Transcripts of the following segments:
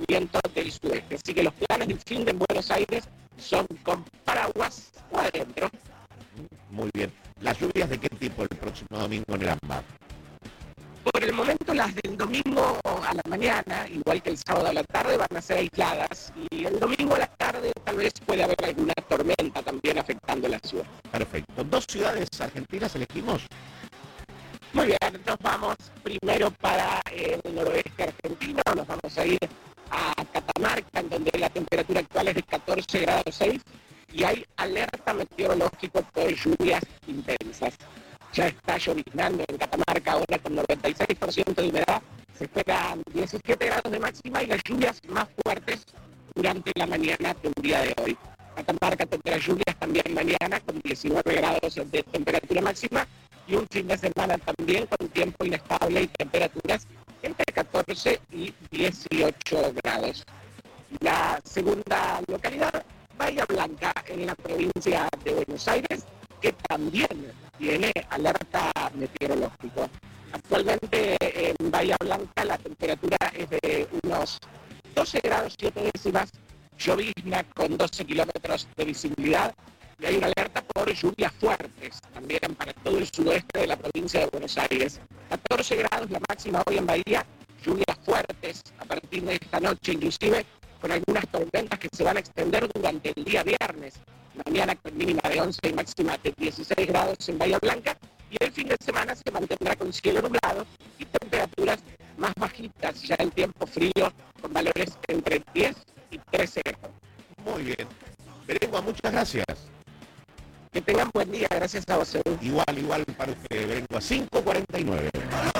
viento del sudeste. Así que los planes del fin de Buenos Aires son con paraguas o adentro. Muy bien. ¿Las lluvias de qué tipo el próximo domingo en el AMBA? Por el momento las del domingo a la mañana, igual que el sábado a la tarde, van a ser aisladas. Y el domingo a la tarde tal vez puede haber alguna tormenta también afectando la ciudad. Perfecto. ¿2 ciudades argentinas elegimos? Muy bien, nos vamos primero para el noroeste argentino, nos vamos a ir a Catamarca, en donde la temperatura actual es de 14 grados 6 y hay alerta meteorológica por lluvias intensas. Ya está lloviznando en Catamarca ahora con 96% de humedad, se esperan 17 grados de máxima y las lluvias más fuertes durante la mañana del día de hoy. Catamarca tendrá lluvias también mañana con 19 grados de temperatura máxima y un fin de semana también con tiempo inestable y temperaturas entre 14 y 18 grados. La segunda localidad, Bahía Blanca, en la provincia de Buenos Aires, que también tiene alerta meteorológica. Actualmente en Bahía Blanca la temperatura es de unos 12 grados 7 décimas, llovizna con 12 kilómetros de visibilidad y hay una alerta por lluvias fuertes también para todo el sudoeste de la provincia de Buenos Aires. 14 grados la máxima hoy en Bahía, lluvias fuertes a partir de esta noche, inclusive con algunas tormentas que se van a extender durante el día viernes. Mañana con mínima de 11 y máxima de 16 grados en Bahía Blanca y el fin de semana se mantendrá con cielo nublado y temperaturas más bajitas ya en tiempo frío con valores entre 10 y 13 grados. Muy bien. Berengua, muchas gracias. Que tengan buen día, gracias a vos. Igual para usted, Berengua, 5:49.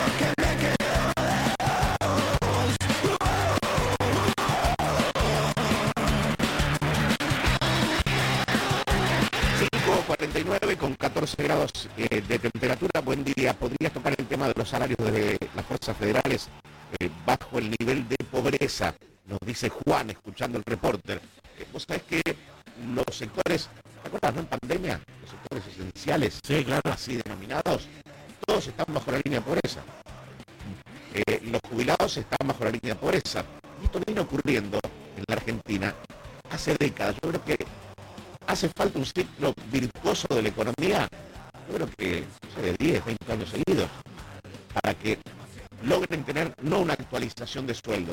5:49 con 14 grados de temperatura. Buen día. ¿Podrías tocar el tema de los salarios de las fuerzas federales bajo el nivel de pobreza? Nos dice Juan, escuchando el reporter. Vos sabés que los sectores, ¿te acuerdas, no, en pandemia? Los sectores esenciales, sí, claro, así denominados, todos están bajo la línea de pobreza. Los jubilados están bajo la línea de pobreza. Y esto viene ocurriendo en la Argentina hace décadas. Yo creo que hace falta un ciclo virtuoso de la economía, yo creo que de 10, 20 años seguidos, para que logren tener no una actualización de sueldos,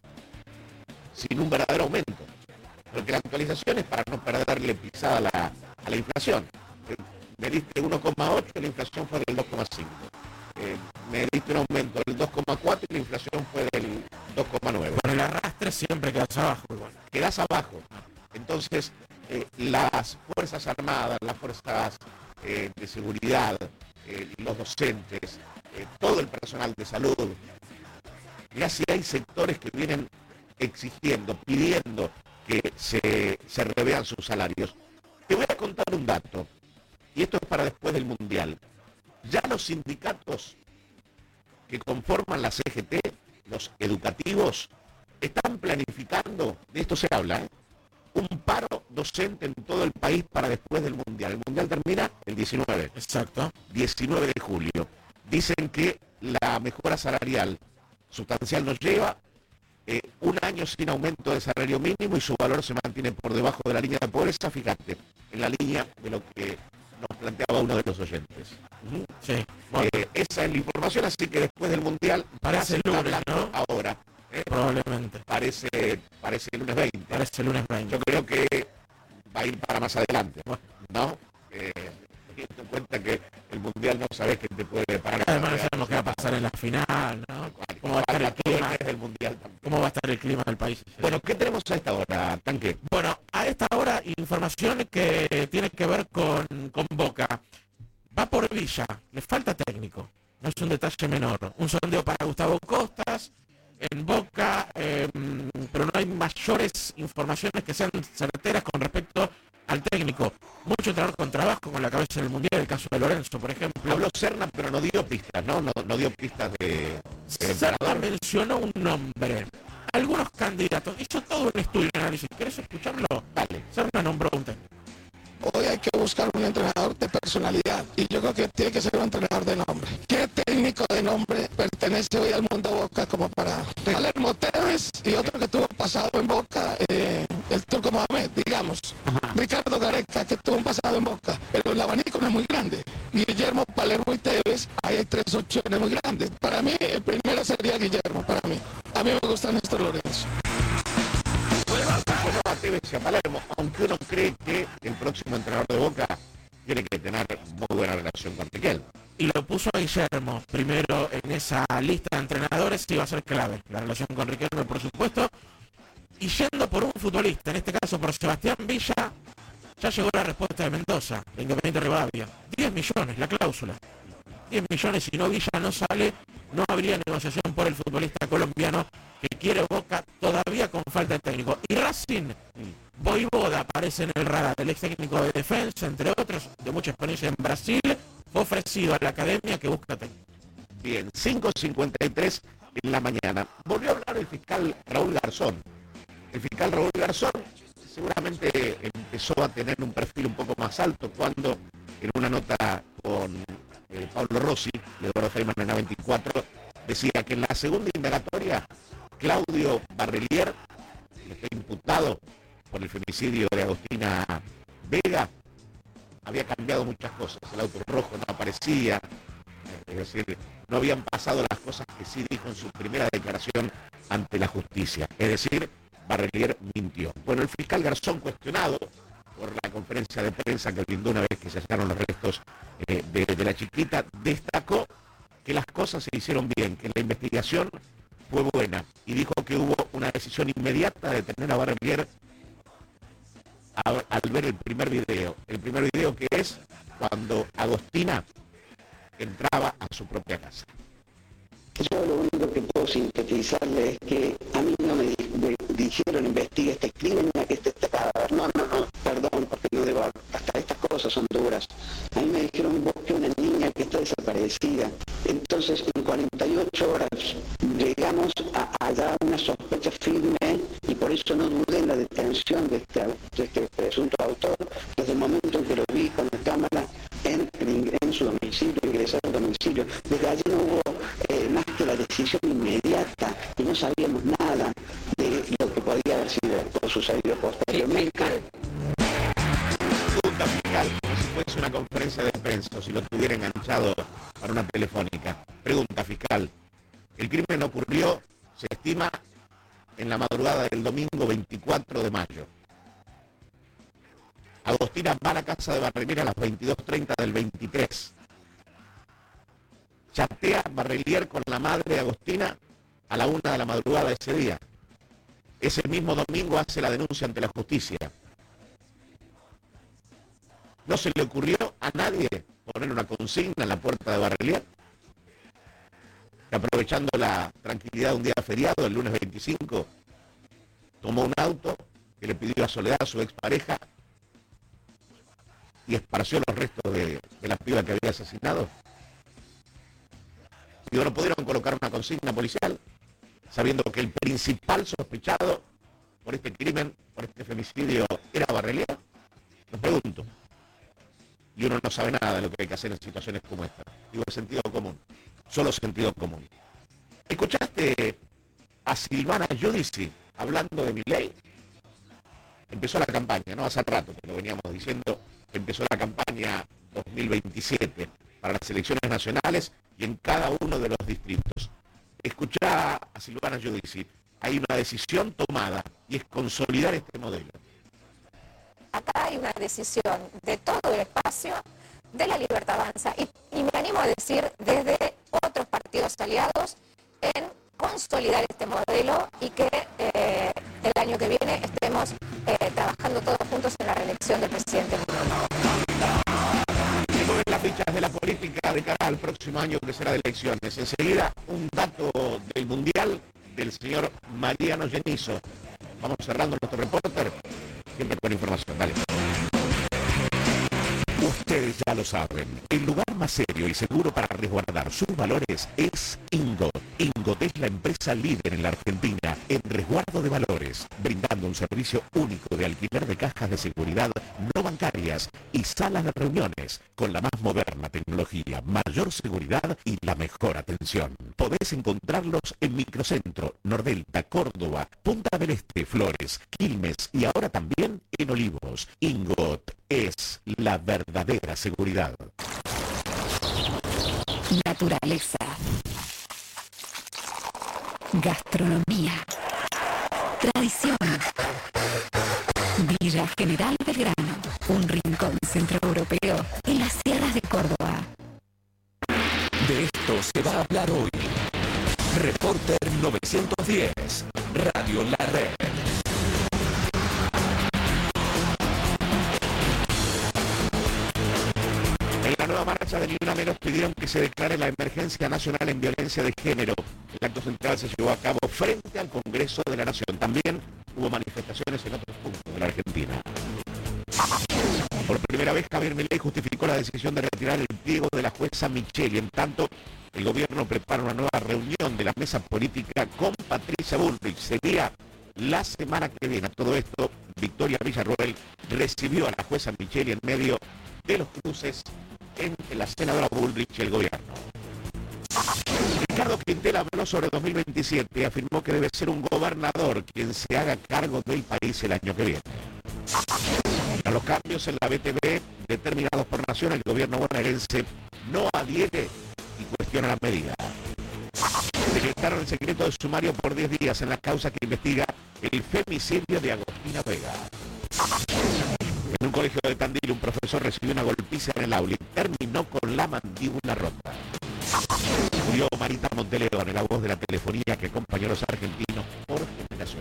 sino un verdadero aumento. Porque la actualización es para no perderle pisada a la inflación. Me diste 1,8 y la inflación fue del 2,5. Me diste un aumento del 2,4 y la inflación fue del 2,9. Con el arrastre siempre quedas abajo igual. Quedas abajo. Entonces, las Fuerzas Armadas, las Fuerzas de Seguridad, los docentes, todo el personal de salud, ya si hay sectores que vienen exigiendo, pidiendo que se revean sus salarios. Te voy a contar un dato, y esto es para después del Mundial. Ya los sindicatos que conforman la CGT, los educativos, están planificando, de esto se habla, un paro docente en todo el país para después del Mundial. El Mundial termina el 19. Exacto. 19 de julio. Dicen que la mejora salarial sustancial nos lleva un año sin aumento de salario mínimo y su valor se mantiene por debajo de la línea de pobreza, fíjate, en la línea de lo que nos planteaba uno de los oyentes. Sí. Bueno. Esa es la información, así que después del Mundial parece el lunes, ¿no? Ahora. Probablemente. Parece el lunes 20. Parece el lunes 20. Yo creo que va a ir para más adelante, ¿no? Teniendo en cuenta que el Mundial no sabes qué te puede parar. Además no sabemos qué va a pasar en la final, ¿no? ¿Cómo va a estar el clima del Mundial también? ¿Cómo va a estar el clima del país? Bueno, ¿qué tenemos a esta hora, Tanque? Bueno, a esta hora información que tiene que ver con Boca. Va por Villa, le falta técnico, no es un detalle menor. Un sondeo para Gustavo Costas en Boca, pero no hay mayores informaciones que sean certeras con respecto al técnico. Mucho entrenador con trabajo, con la cabeza en el Mundial, el caso de Lorenzo, por ejemplo. Habló Serna, pero no dio pistas, ¿no? No dio pistas de Serna mencionó un nombre, algunos candidatos, hizo todo un estudio, un análisis. ¿Querés escucharlo? Dale. Serna nombró un técnico. Hoy hay que buscar un entrenador de personalidad y yo creo que tiene que ser un entrenador de nombre. ¿Qué técnico de nombre pertenece hoy al mundo Boca como para Palermo Tevez y otro que tuvo pasado en Boca, el Turco Mohamed, digamos? Ricardo Gareca, que tuvo un pasado en Boca, pero el abanico no es muy grande. Guillermo, Palermo y Tevez, ahí hay 3 opciones muy grandes. Para mí, el primero sería Guillermo, para mí. A mí me gusta Néstor Lorenzo. A Tevez y a Palermo, aunque uno cree que el próximo entrenador de Boca tiene que tener muy buena relación con Riquelme. Y lo puso a Guillermo primero en esa lista de entrenadores y va a ser clave. La relación con Riquelme, por supuesto. Y yendo por un futbolista, en este caso por Sebastián Villa, ya llegó la respuesta de Mendoza, de Independiente Rivadavia. 10 millones, la cláusula. 10 millones, si no Villa no sale, no habría negociación por el futbolista colombiano que quiere Boca todavía con falta de técnico. Y Racing, Voivoda aparece en el radar, el ex técnico de Defensa, entre otros, de mucha experiencia en Brasil, fue ofrecido a la academia que busca técnico. Bien, 5:53 en la mañana. Volvió a hablar el fiscal Raúl Garzón. El fiscal Raúl Garzón seguramente empezó a tener un perfil un poco más alto cuando en una nota con Pablo Rossi, de Eduardo Feynman en A24, decía que en la segunda indagatoria Claudio Barrelier, que está imputado por el femicidio de Agostina Vega, había cambiado muchas cosas. El auto rojo no aparecía, es decir, no habían pasado las cosas que sí dijo en su primera declaración ante la justicia. Es decir, Barrelier mintió. Bueno, el fiscal Garzón, cuestionado por la conferencia de prensa que brindó una vez que se hallaron los restos de la chiquita, destacó que las cosas se hicieron bien, que la investigación fue buena y dijo que hubo una decisión inmediata de detener a Barrelier al ver el primer video que es cuando Agostina entraba a su propia casa. Yo lo único que puedo sintetizarle es que a mí no me dijeron investigue este crimen a que este cadáver. No, perdón, porque no debo, hasta estas cosas son duras. A mí me dijeron busque una niña que está desaparecida. Entonces en 48 horas llegamos a hallar una sospecha firme y por eso no dudé en la detención de este presunto autor desde el momento en que lo vi con la cámara en su domicilio, ingresar al domicilio. Desde allí no hubo más que la decisión inmediata y no sabíamos nada de lo que podía haber sido o sucedido posteriormente. Pregunta fiscal, como si fuese una conferencia de prensa o si lo tuviera enganchado para una telefónica. Pregunta fiscal, el crimen ocurrió, se estima, en la madrugada del domingo 24 de mayo. Agostina va a la casa de Barrelier a las 22:30 del 23. Chatea Barrelier con la madre de Agostina a la 1 de la madrugada de ese día. Ese mismo domingo hace la denuncia ante la justicia. ¿No se le ocurrió a nadie poner una consigna en la puerta de Barrelier? Que aprovechando la tranquilidad de un día feriado, el lunes 25, tomó un auto que le pidió a Soledad, su expareja, y esparció los restos de la piba que había asesinado. Y no pudieron colocar una consigna policial, sabiendo que el principal sospechado por este crimen, por este femicidio, era Barrelier. Nos pregunto. Y uno no sabe nada de lo que hay que hacer en situaciones como esta. Digo, sentido común. Solo sentido común. ¿Escuchaste a Silvana Giudici hablando de Milei? Empezó la campaña, ¿no? Hace rato que lo veníamos diciendo. Empezó la campaña 2027 para las elecciones nacionales y en cada uno de los distritos. Escuchá a Silvana Giudici. Hay una decisión tomada y es consolidar este modelo. Acá hay una decisión de todo el espacio de la Libertad Avanza y me animo a decir desde otros partidos aliados en consolidar este modelo y que el año que viene estemos trabajando todos juntos en la reelección del presidente. Se mueven las fichas de la política de cara al próximo año que será de elecciones. Enseguida un dato del Mundial del señor Mariano Genizo. Vamos cerrando nuestro reporter, siempre con información. Dale. Ustedes ya lo saben, el lugar más serio y seguro para resguardar sus valores es Ingot. Ingot es la empresa líder en la Argentina en resguardo de valores, brindando un servicio único de alquiler de cajas de seguridad no bancarias y salas de reuniones con la más moderna tecnología, mayor seguridad y la mejor atención. Podés encontrarlos en Microcentro, Nordelta, Córdoba, Punta del Este, Flores, Quilmes y ahora también en Olivos. Ingot es la verdadera seguridad. Naturaleza. Gastronomía. Tradición. Villa General Belgrano, un rincón centroeuropeo en las sierras de Córdoba. De esto se va a hablar hoy. Reporter 910, Radio La Red. En la nueva marcha de Ni Una Menos pidieron que se declare la emergencia nacional en violencia de género. El acto central se llevó a cabo frente al Congreso de la Nación. También hubo manifestaciones en otros puntos de la Argentina. Por primera vez, Javier Milei justificó la decisión de retirar el pliego de la jueza Micheli. En tanto, el gobierno prepara una nueva reunión de la mesa política con Patricia Bullrich. Sería la semana que viene. A todo esto, Victoria Villarroel recibió a la jueza Micheli en medio de los cruces entre la senadora Bullrich y el gobierno. Ricardo Quintela habló sobre 2027 y afirmó que debe ser un gobernador quien se haga cargo del país el año que viene. A los cambios en la BTV determinados por Nación, el gobierno bonaerense no adhiere y cuestiona la medida. Decretaron el secreto de sumario por 10 días en la causa que investiga el femicidio de Agostina Vega. En un colegio de Tandil, un profesor recibió una golpiza en el aula y terminó con la mandíbula rota. Murió Marita Monteleón, la voz de la telefonía que acompañó a los argentinos por generaciones.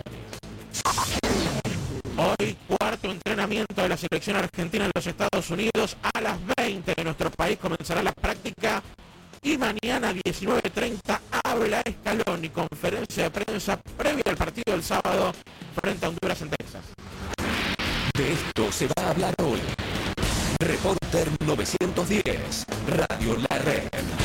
Hoy, cuarto entrenamiento de la selección argentina en los Estados Unidos. A las 20 de nuestro país comenzará la práctica. Y mañana a 19:30 habla Scaloni, conferencia de prensa previa al partido del sábado frente a Honduras en Texas. De esto se va a hablar hoy. Reporter 910, Radio La Red.